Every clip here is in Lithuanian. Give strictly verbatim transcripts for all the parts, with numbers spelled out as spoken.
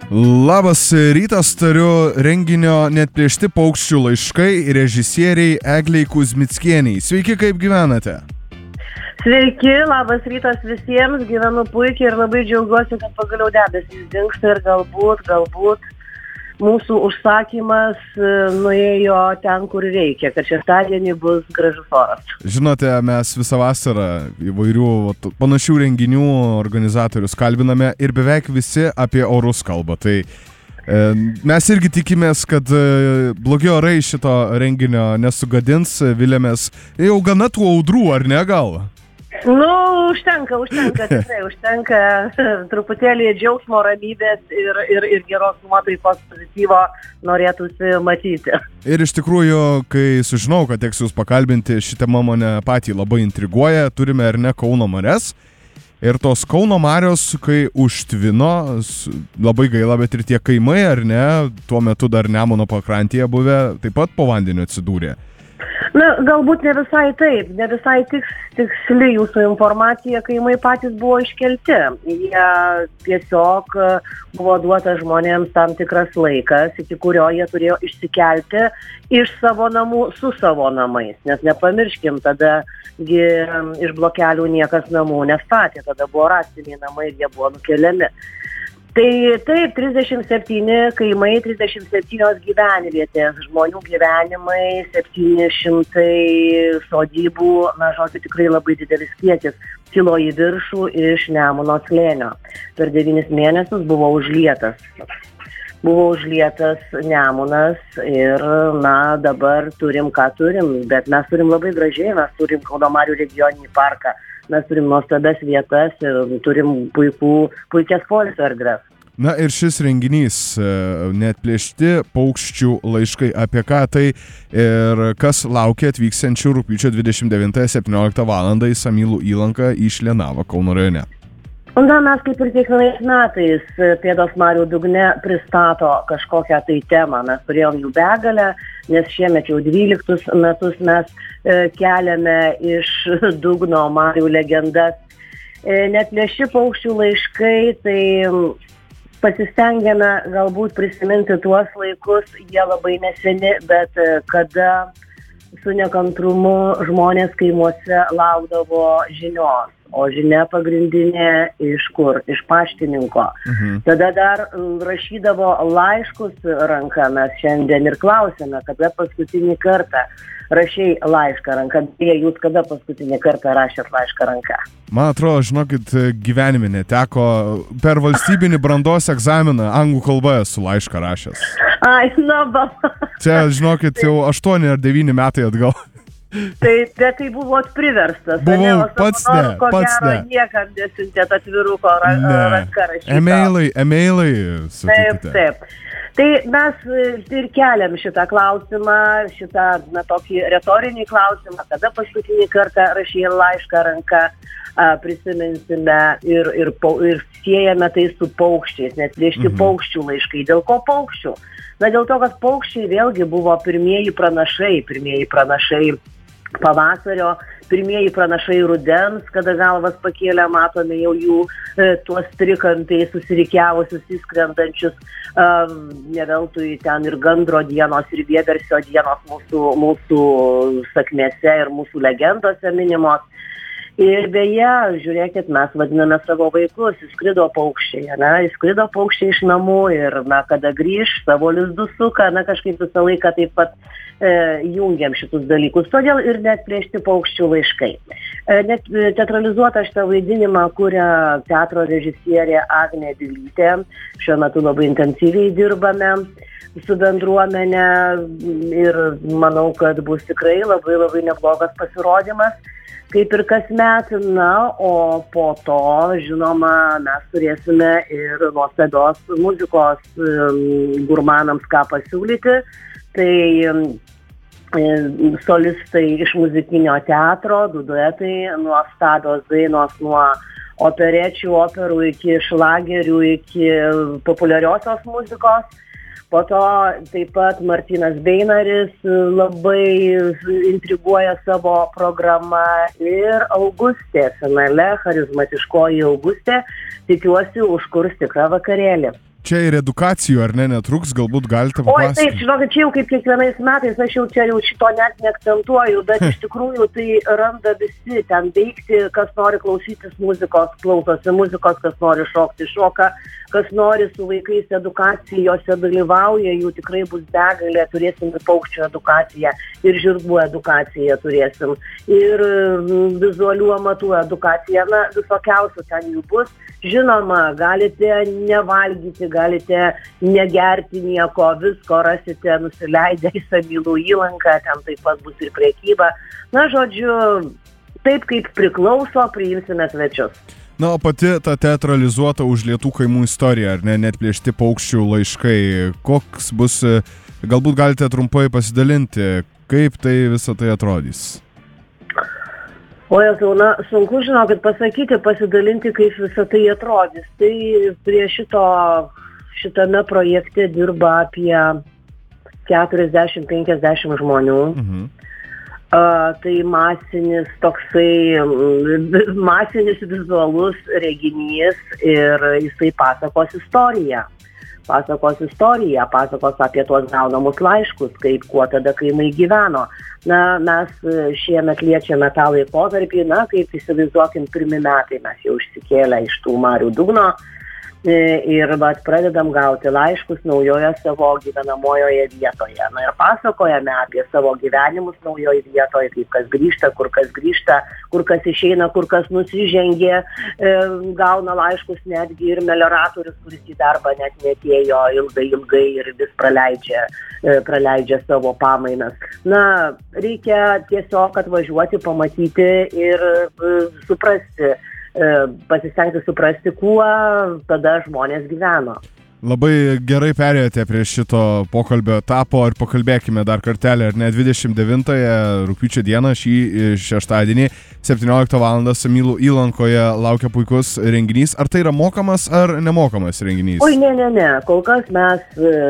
Labas rytas, tariu renginio Neatplėšti paukščių laiškai režisieriai Eglei Kuzmickienei. Sveiki, kaip gyvenate? Sveiki, labas rytas visiems, gyvenu puikiai ir labai džiaugiuosi, kad pagaliau debesys dingsta ir galbūt, galbūt mūsų užsakymas nuėjo ten, kur reikia, kad šeštadienį bus gražus oras. Žinote, mes visą vasarą įvairių panašių renginių organizatorius kalbiname ir beveik visi apie orus kalba. Tai e, mes irgi tikimės, kad e, blogi orai šito renginio nesugadins, vilėmės jau gana tų audrų, ar ne gal? Nu, užtenka, užtenka, tikrai užtenka truputėlį džiaugsmo, ramybės ir, ir, ir geros nuotaikos pozityvo norėtųsi matyti. Ir iš tikrųjų, kai sužinau, kad teks jūs pakalbinti, ši tema mane patį labai intriguoja, turime ar ne Kauno marias. Ir tos Kauno marios, kai užtvino, labai gaila, bet ir tie kaimai, ar ne, tuo metu dar Nemuno pakrantėje buvę, taip pat po vandeniu atsidūrė. Na, galbūt ne visai taip, ne visai tiks, tiksli jūsų informacija, kaimai patys buvo iškelti. Jie tiesiog buvo duota žmonėms tam tikras laikas, iki kurio jie turėjo išsikelti iš savo namų su savo namais. Nes nepamirškim, tada gi iš blokelių niekas namų nestatė, tada buvo rastiniai namai ir jie buvo nukeliami. Tai taip, trisdešimt septyni kaimai, trisdešimt septynios gyvenvietės, žmonių gyvenimai, septyni šimtai sodybų, na, žodžiu, tikrai labai didelis kiekis, kilo į viršų iš Nemuno slėnio. Per devynis mėnesius buvo užlietas. Buvo užlietas Nemunas ir, na, dabar turim, ką turim, bet mes turim labai gražiai, mes turim Kauno marių regioninį parką. Mes turim nuostabias vietas ir turim puikų, puikias poilsio erdves. Na ir šis renginys Neatplėšti paukščių laiškai, apie ką tai ir kas laukia atvyksiančių rugpjūčio dvidešimt devintąją septynioliktą valandą į Samylų įlanką į Šlienavą Kauno rajone. Na, mes kaip ir kiekvienais metais Pėdos marių dugne pristato kažkokią tai temą. Mes turėjom jų begalę, nes šiemet jau dvyliktus metus mes e, keliame iš dugno marių legendas. E, Neatplėšti paukščių laiškai, tai pasistengėme galbūt prisiminti tuos laikus, jie labai neseni, bet e, kada su nekantrumu žmonės kaimuose laukdavo žinios. O žinia pagrindinė iš kur? Iš paštininko. Mhm. Tada dar rašydavo laiškus ranka, mes šiandien ir klausėme, kada paskutinį kartą rašei laišką ranka. Beje, jūs kada paskutinį kartą rašėt laišką ranka? Man atrodo, žinokit, gyvenime neteko per valstybinį brandos egzaminą anglų kalbą esu laišką rašęs. Ai, na, ba. Čia, žinokit, jau aštuoni ar devyni metai atgal. Tai, bet tai buvot priverstas. Buvau pats ne, pats ne. Niekam nesiuntėt atviruko ranka rašyto. Emailai, emailai, sakykite. Taip, taip. Tai mes ir keliam šitą klausimą, šitą, na, tokį retorinį klausimą, kada paskutinį kartą rašė laišką ranka, prisiminsime ir, ir, ir siejame tai su paukščiais, Neatplėšti mhm. paukščių laiškai. Dėl ko paukščių? Na, dėl to, kad paukščiai vėlgi buvo pirmieji pranašai, pirmieji pranašai pavasario, pirmieji pranašai rudens, kada galvas pakėlę, matome jau jų e, tuos trikampiai susirikiavusius, įskrendančius, e, ne veltui ten ir gandro dienos, ir vieversio dienos mūsų, mūsų sakmėse ir mūsų legendose minimos. Ir beje, žiūrėkit, mes vadiname savo vaikus, įskrido paukščiai, ne, įskrido paukščiai iš namų ir, na, kada grįž, savo lizdus suka, na, kažkaip visą laiką taip pat e, jungiam šitus dalykus. Todėl ir Neatplėšti paukščių laiškai. E, net teatralizuotą šitą vaidinimą kuria teatro režisierė Agnė Dilytė. Šiuo metu labai intensyviai dirbame su bendruomenė ir manau, kad bus tikrai labai labai neblogas pasirodymas. Kaip ir kasmet, na, o po to, žinoma, mes turėsime ir nuostabios muzikos gurmanams ką pasiūlyti. Tai solistai iš muzikinio teatro, du duetai, nuostabios dainos nuo operečių, operų iki šlagerių, iki populiariosios muzikos. Po to taip pat Martynas Beinaris labai intriguoja savo programą ir Augustė finale, charizmatiškoji Augustė, tikiuosi, užkurs tikrą vakarėlį. čia ir edukacijų, ar ne, netruks, galbūt galite papasakoti? Oi, taip, žinokit, čia jau kaip kiekvienais metais, aš jau čia jau šito net neakcentuoju, bet iš tikrųjų tai randa visi ten veikti, kas nori klausytis muzikos, klausosi muzikos, kas nori šokti, šoka, kas nori su vaikais edukacijose dalyvauja, jų tikrai bus begalė, turėsim ir paukščių edukaciją, ir žirgų edukaciją turėsim, ir vizualių amatų edukaciją, na, visokiausių ten jų bus. Žinoma, galite nevalgyti, galite negerti nieko, visko rasite nusileidę į Samylų įlanką, ten taip pat bus ir prekyba. Na, žodžiu, taip kaip priklauso, priimsime svečius. Na, o pati ta teatralizuota Užlietų kaimų istorija, ar ne, net plėšti paukščių laiškai, koks bus, galbūt galite trumpai pasidalinti, kaip tai visą tai atrodys? O jau, na, sunku, žinokit, pasakyti, pasidalinti, kaip visą tai atrodys. Tai prie šito, šitame projekte dirba apie keturiasdešimt penkiasdešimt žmonių. Mhm. Uh, tai masinis toksai, masinis vizualus reginys ir jisai pasakos istoriją. Pasakos istoriją, pasakos apie tuos gaunamus laiškus, kaip kuo tada kaimai gyveno. Na, mes šiemet liečiame tą laikotarpį, na, kaip įsivaizduokim, pirmi metai mes jau išsikėlę iš tų marių dugno ir vat, pradedam gauti laiškus naujoje savo gyvenamojoje vietoje. Na ir pasakojame apie savo gyvenimus naujoje vietoje, kaip kas grįžta, kur kas grįžta, kur kas išeina, kur kas nusižengė, e, gauna laiškus netgi ir melioratorius, kuris į darbą net netėjo ilgai, ilgai ir vis praleidžia, e, praleidžia savo pamainas. Na, reikia tiesiog atvažiuoti, pamatyti ir e, suprasti, pasistengti suprasti, kuo tada žmonės gyveno. Labai gerai perėjote prie šito pokalbio etapo ir pakalbėkime dar kartelį, ar ne, dvidešimt devintąją rugpjūčio dieną šį šeštadienį septynioliktą valandą Samylų įlankoje laukia puikus renginys. Ar tai yra mokamas ar nemokamas renginys? Oi, ne, ne, ne. Kol kas mes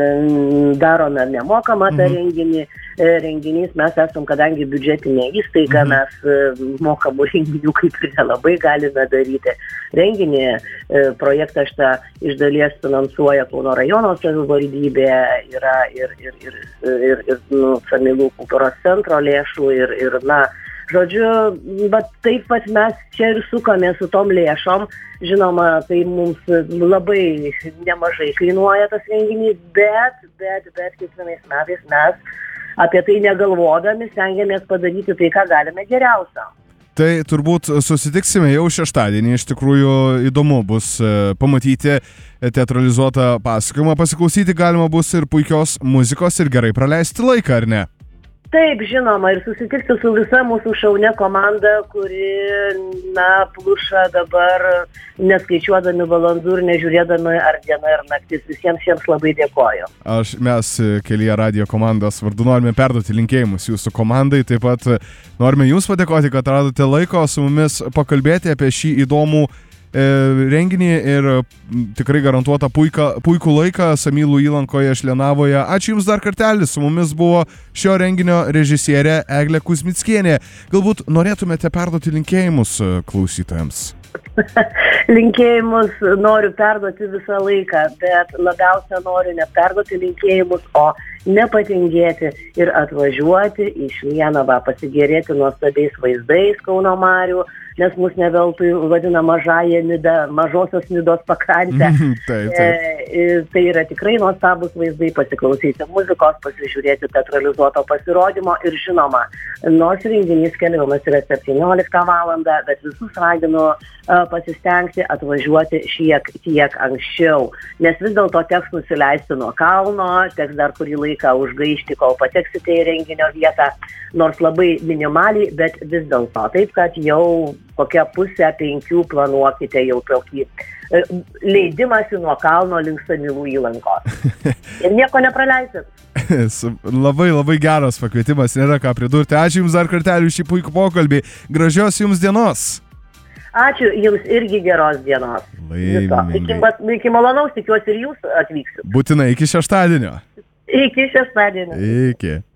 darome nemokamą tą mhm. renginį. Renginys mes esam, kadangi biudžetinė įstaiga, mhm. mes mokamų renginių kaip ir nelabai galime daryti. Renginį projektą šitą iš dalies finansuoja Kauno rajono savivaldybė, yra ir, ir, ir, ir, ir nu, Samylų kultūros centro lėšų ir, ir na, žodžiu, bet taip pat mes čia ir sukamės su tom lėšom. Žinoma, tai mums labai nemažai kainuoja tas renginys, bet, bet, bet kiekvienais metais mes apie tai negalvodami stengiamės padaryti tai, ką galime geriausia. Tai turbūt susitiksime jau šeštadienį, iš tikrųjų įdomu bus pamatyti teatralizuotą pasakojimą, pasiklausyti galima bus ir puikios muzikos ir gerai praleisti laiką, ar ne? Taip, žinoma, ir susitikti su visa mūsų šaunia komanda, kuri, na, pluša dabar neskaičiuodami valandų ir nežiūrėdami ar diena ir naktis. Visiems jiems labai dėkoju. Aš, mes Kelyje radijo komandos vardu norime perduoti linkėjimus jūsų komandai, taip pat norime jums padėkoti, kad radote laiko su mumis pakalbėti apie šį įdomų renginį ir tikrai garantuota puika, puikų laiką Samylų įlankoje Šlienavoje. Ačiū Jums dar kartelį, su mumis buvo šio renginio režisierė Eglė Kuzmickienė. Galbūt norėtumėte perduoti linkėjimus klausytojams? Linkėjimus noriu perduoti visą laiką, bet labiausia noriu ne perduoti linkėjimus, o nepatingėti ir atvažiuoti į Šlienavą, pasigėrėti nuostabiais vaizdais Kauno marių, nes mus neveltui vadina mažąją Nidą, mažosios Nidos pakrantę. taip, taip. E, tai yra tikrai nuostabus vaizdai, pasiklausyti muzikos, pasižiūrėti teatralizuoto pasirodymo ir žinoma, nors renginys skelbiamas yra septynioliktą valandą, bet visus raginu uh, pasistengti atvažiuoti šiek tiek anksčiau, nes vis dėlto teks nusileisti nuo kalno, teks dar kurį laiką užgaišti, kol pateksite į renginio vietą, nors labai minimaliai, bet vis dėlto. Taip, kad jau kokią pusę penkių planuokite jau tokį leidimąsi nuo kalno link Samylų įlankos. Ir nieko nepraleisit. Labai, labai geras pakvietimas, nėra ką pridurti. Ačiū Jums dar kartelį šį puikų pokalbį. Gražios Jums dienos. Ačiū Jums irgi geros dienos. Iki, iki malonaus, tikiuosi ir Jūs atvyksit. Būtinai iki šeštadienio. Iki šeštadienio. Iki.